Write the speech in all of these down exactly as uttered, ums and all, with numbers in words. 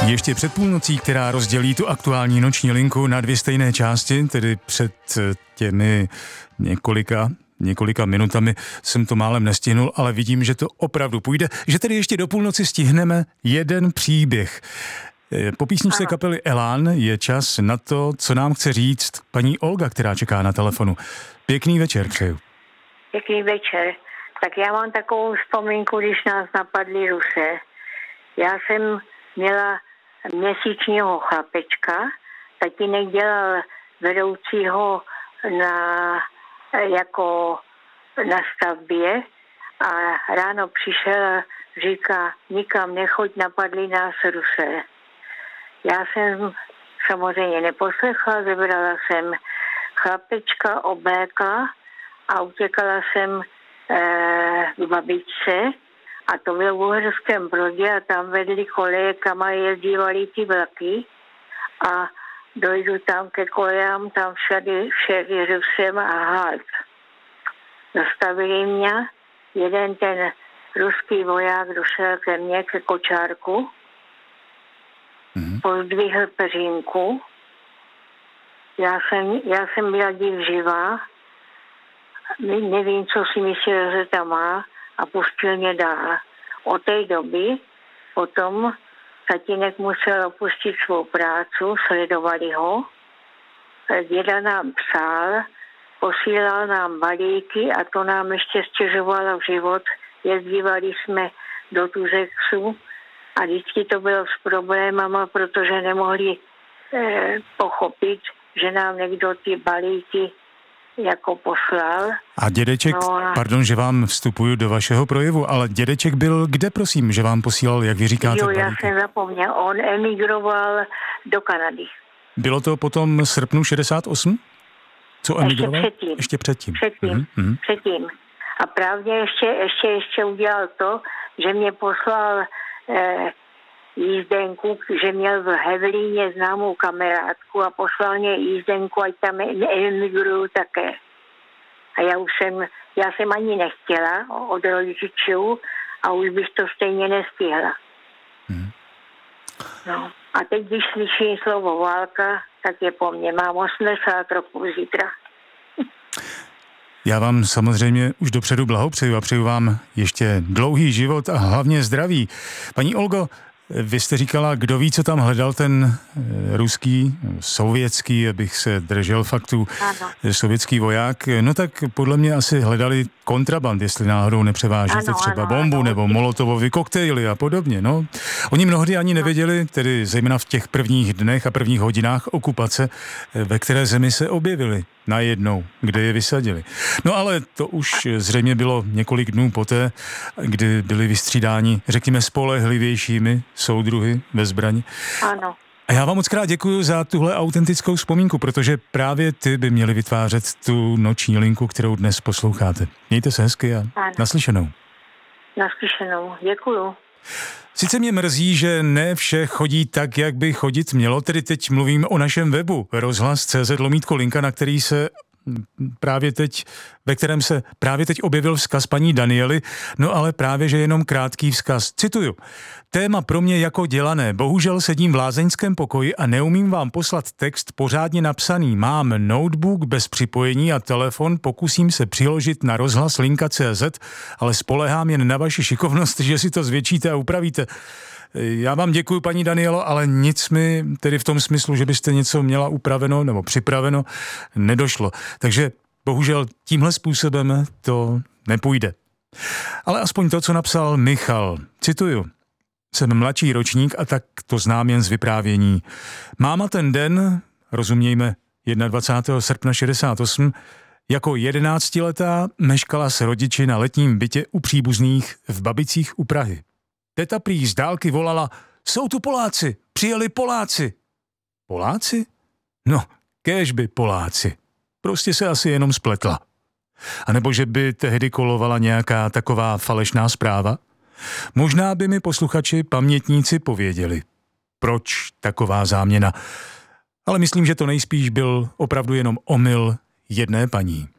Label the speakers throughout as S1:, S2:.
S1: Ještě před půlnocí, která rozdělí tu aktuální noční linku na dvě stejné části, tedy před těmi několika, několika minutami jsem to málem nestihnul, ale vidím, že to opravdu půjde, že tedy ještě do půlnoci stihneme jeden příběh. Po písničce kapely Elán je čas na to, co nám chce říct paní Olga, která čeká na telefonu. Pěkný večer přeju.
S2: Pěkný večer. Tak já mám takovou vzpomínku, když nás napadli Rusé. Já jsem měla měsíčního chlapečka, tatínek dělal vedoucího na, jako na stavbě a ráno přišel a říká, nikam nechoď, napadli nás Rusé. Já jsem samozřejmě neposlechla, zebrala jsem chlapečka, oblékla a utěkala jsem e, k babičce. A to bylo v Uherském Brodě a tam vedli koleje, kam jezdívali ty vlaky. A dojdu tam ke kolejám, tam všady, všady Rusem a halt. Zastavili mě, jeden ten ruský voják došel ke mně, ke kočárku, mm-hmm. pozdvihl peřinku. Já jsem, já jsem byla div živá, nevím, co si myslel, že tam má, a pustil mě dál. Od té doby potom tatínek musel opustit svou prácu, sledovali ho. Děda nám psal, posílal nám balíky a to nám ještě stěžovalo život. Jezdívali jsme do Tuzexu a vždycky to bylo s problémama, protože nemohli eh, pochopit, že nám někdo ty balíky jako poslal.
S1: A dědeček, no a... pardon, že vám vstupuju do vašeho projevu, ale dědeček byl kde, prosím, že vám posílal, jak vy říkáte,
S2: jo,
S1: balíky?
S2: Já jsem zapomněl, on emigroval do Kanady.
S1: Bylo to potom srpnu šedesát osm? Co emigroval?
S2: Ještě předtím.
S1: Ještě předtím.
S2: Předtím, mm-hmm. předtím. A právě ještě, ještě, ještě udělal to, že mě poslal eh, jízdenku, že měl v Hevelíně známou kamarádku a poslal mě jízdenku, ať tam emigruju také. A já už jsem, já jsem ani nechtěla od rodičů a už bych to stejně nestihla. Hmm. No. A teď, když slyším slovo válka, tak je po mně. Mám osmdesát roků zítra.
S1: Já vám samozřejmě už dopředu blahopřeju a přeju vám ještě dlouhý život a hlavně zdraví. Paní Olgo, vy jste říkala, kdo ví, co tam hledal ten ruský, sovětský, abych se držel faktů, ano. sovětský voják. No tak podle mě asi hledali kontraband, jestli náhodou nepřevážíte třeba ano, bombu ano. nebo molotovovy koktejly a podobně. No. Oni mnohdy ani nevěděli, tedy zejména v těch prvních dnech a prvních hodinách okupace, ve které zemi se objevili najednou, kde je vysadili. No ale to už zřejmě bylo několik dnů poté, kdy byli vystřídáni, řekněme, spolehlivějšími soudruhy ve zbrani.
S2: Ano.
S1: A já vám moc krát děkuju za tuhle autentickou vzpomínku, protože právě ty by měly vytvářet tu noční linku, kterou dnes posloucháte. Mějte se hezky a ano. naslyšenou.
S2: Naslyšenou, děkuju.
S1: Sice mě mrzí, že ne vše chodí tak, jak by chodit mělo, tedy teď mluvím o našem webu rozhlas tečka cé zet lomítko linka, na který se právě teď, ve kterém se právě teď objevil vzkaz paní Daniely, no ale právě, že jenom krátký vzkaz. Cituju. Téma pro mě jako dělané. Bohužel sedím v lázeňském pokoji a neumím vám poslat text pořádně napsaný. Mám notebook bez připojení a telefon, pokusím se přiložit na rozhlas linka tečka cé zet, ale spolehám jen na vaši šikovnost, že si to zvětšíte a upravíte. Já vám děkuji, paní Danielo, ale nic mi tedy v tom smyslu, že byste něco měla upraveno nebo připraveno, nedošlo. Takže bohužel tímhle způsobem to nepůjde. Ale aspoň to, co napsal Michal. Cituju. Jsem mladší ročník a tak to znám jen z vyprávění. Máma ten den, rozumějme dvacátého prvního srpna šedesát osm, jako jedenáctiletá meškala s rodiči na letním bytě u příbuzných v Babicích u Prahy. Teta prý z dálky volala, jsou tu Poláci, přijeli Poláci. Poláci? No, kéžby Poláci. Prostě se asi jenom spletla. A nebo že by tehdy kolovala nějaká taková falešná zpráva? Možná by mi posluchači pamětníci pověděli, proč taková záměna. Ale myslím, že to nejspíš byl opravdu jenom omyl jedné paní.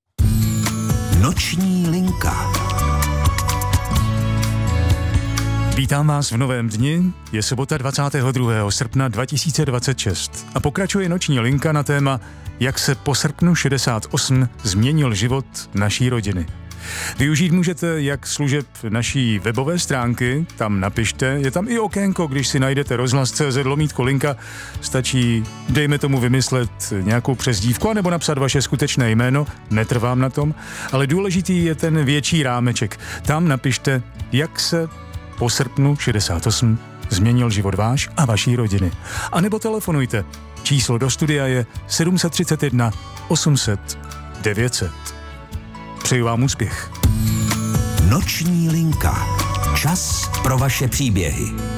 S3: Noční linka.
S1: Vítám vás v novém dni, je sobota dvacátého druhého srpna dva tisíce dvacet šest a pokračuje noční linka na téma, jak se po srpnu šedesát osm změnil život naší rodiny. Využít můžete jak služeb naší webové stránky, tam napište, je tam i okénko, když si najdete rozhlas tečka cé zet lomítko linka, stačí, dejme tomu vymyslet nějakou přezdívku, anebo napsat vaše skutečné jméno, netrvám na tom, ale důležitý je ten větší rámeček. Tam napište, jak se po srpnu šedesát osm změnil život váš a vaší rodiny. A nebo telefonujte. Číslo do studia je sedm set třicet jedna osm set devět set. Přeji vám úspěch.
S3: Noční linka. Čas pro vaše příběhy.